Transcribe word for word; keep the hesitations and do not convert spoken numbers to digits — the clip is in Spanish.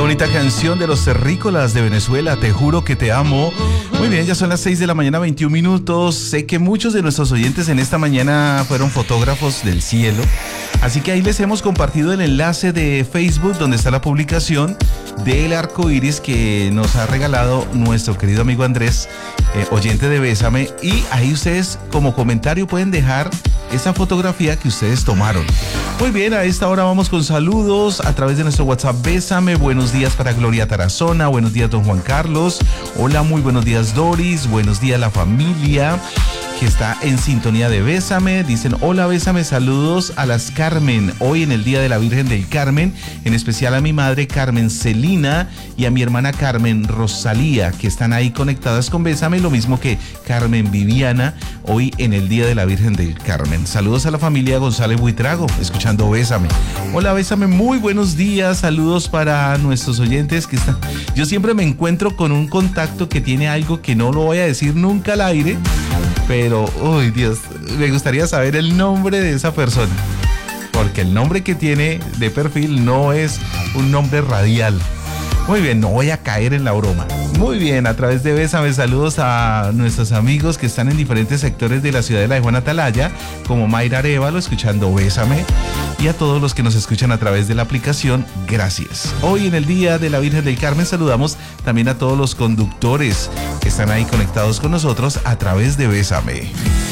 bonita canción de los terrícolas de Venezuela, Te juro que te amo. Muy bien, ya son las seis de la mañana, veintiún minutos. Sé que muchos de nuestros oyentes en esta mañana fueron fotógrafos del cielo. Así que ahí les hemos compartido el enlace de Facebook donde está la publicación del arco iris que nos ha regalado nuestro querido amigo Andrés, eh, oyente de Bésame. Y ahí ustedes como comentario pueden dejar esa fotografía que ustedes tomaron. Muy bien, a esta hora vamos con saludos a través de nuestro WhatsApp Bésame. Buenos días para Gloria Tarazona, buenos días don Juan Carlos. Hola, muy buenos días Doris, buenos días la familia que está en sintonía de Bésame. Dicen, hola Bésame, saludos a las Carmen, hoy en el Día de la Virgen del Carmen, en especial a mi madre Carmen Celina y a mi hermana Carmen Rosalía, que están ahí conectadas con Bésame, lo mismo que Carmen Viviana, hoy en el Día de la Virgen del Carmen. Saludos a la familia González Buitrago, escuchando Bésame. Hola Bésame, muy buenos días, saludos para nuestros oyentes que están... Yo siempre me encuentro con un contacto que tiene algo que no lo voy a decir nunca al aire, pero, uy Dios, me gustaría saber el nombre de esa persona, porque el nombre que tiene de perfil no es un nombre radial. Muy bien, no voy a caer en la broma. Muy bien, a través de Bésame, saludos a nuestros amigos que están en diferentes sectores de la ciudad de La de Juan Atalaya, como Mayra Arevalo, escuchando Bésame, y a todos los que nos escuchan a través de la aplicación, gracias. Hoy en el Día de la Virgen del Carmen saludamos también a todos los conductores que están ahí conectados con nosotros a través de Bésame.